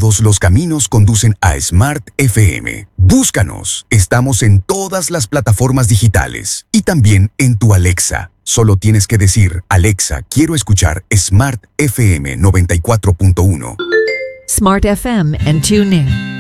Todos los caminos conducen a Smart FM. Búscanos. Estamos en todas las plataformas digitales y también en tu Alexa. Solo tienes que decir, Alexa, quiero escuchar Smart FM 94.1. Smart FM and TuneIn.